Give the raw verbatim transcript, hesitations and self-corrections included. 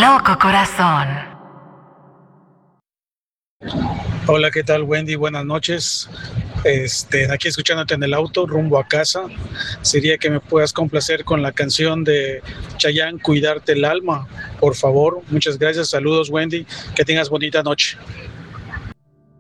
loco corazón. Hola, ¿qué tal, Wendy? Buenas noches. Este, aquí escuchándote en el auto, rumbo a casa. Sería que me puedas complacer con la canción de Chayanne, Cuidarte el alma, por favor. Muchas gracias. Saludos, Wendy. Que tengas bonita noche.